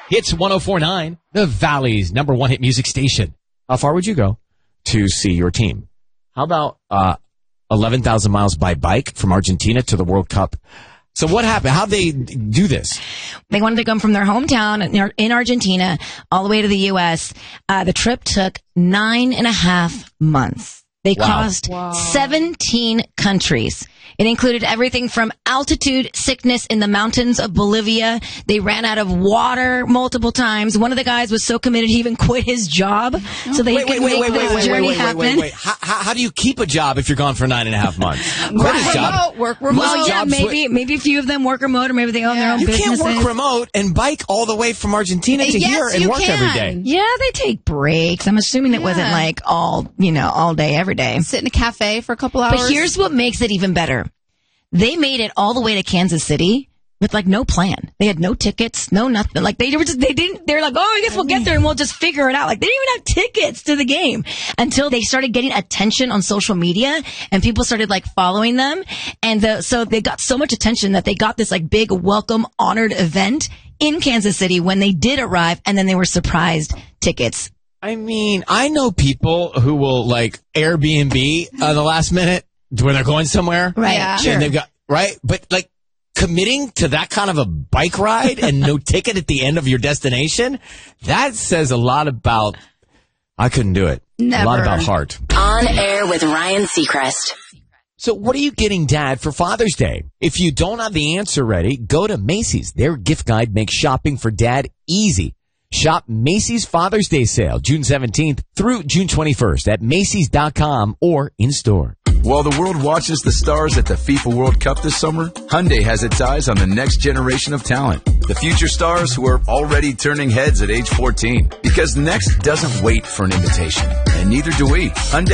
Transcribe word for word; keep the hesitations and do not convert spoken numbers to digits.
Hits one oh four point nine, the Valley's number one hit music station. How far would you go to see your team? How about uh, eleven thousand miles by bike from Argentina to the World Cup? So what happened? How'd they do this? They wanted to come from their hometown in Argentina all the way to the U S. Uh, the trip took nine and a half months. They Wow. crossed Wow. seventeen countries. It included everything from altitude sickness in the mountains of Bolivia. They ran out of water multiple times. One of the guys was so committed he even quit his job so they Wait, could wait, wait, make wait, this wait, wait, journey wait, wait, happen. wait, wait. How, how, how do you keep a job if you're gone for nine and a half months? Quit his job. Remote, work remote. Well, yeah, jobs maybe maybe a few of them work remote, or maybe they own their Yeah. own You businesses. can't work remote and bike all the way from Argentina to Yes, here and you work can. every day. Yeah, they take breaks. I'm assuming it wasn't Yeah. like all, you know, all day, every day. Sit in a cafe for a couple hours. But here's what makes it even better. They made it all the way to Kansas City with like no plan. They had no tickets, no nothing. Like they were just, they didn't, they're like, oh, I guess we'll get there and we'll just figure it out. Like they didn't even have tickets to the game until they started getting attention on social media and people started like following them. And the, so they got so much attention that they got this like big welcome honored event in Kansas City when they did arrive, and then they were surprised tickets. I mean, I know people who will like Airbnb uh, the last minute when they're going somewhere. Right. Yeah. Sure. And they've got, right? But like committing to that kind of a bike ride and no ticket at the end of your destination, that says a lot about, I couldn't do it. Never. A lot about heart. On Air with Ryan Seacrest. So what are you getting, Dad, for Father's Day? If you don't have the answer ready, go to Macy's. Their gift guide makes shopping for Dad easy. Shop Macy's Father's Day sale June seventeenth through June twenty-first at Macy's dot com or in store. While the world watches the stars at the FIFA World Cup this summer, Hyundai has its eyes on the next generation of talent. The future stars who are already turning heads at age fourteen. Because next doesn't wait for an invitation, and neither do we. Hyundai